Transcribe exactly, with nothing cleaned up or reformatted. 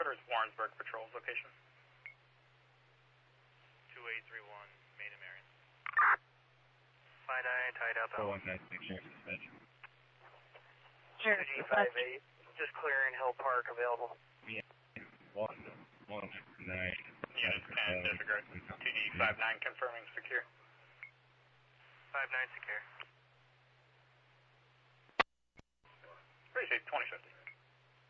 What is Warrensburg Patrol's location? two eight three one, Main and Marion. Five nine, tied up. four one nine six, Sheriff Dispatch. two G five eight, just clearing Hill Park, available. Yeah, one, one, nine. Units can disregard. two D five nine confirming secure. five nine secure. Appreciate twenty fifty.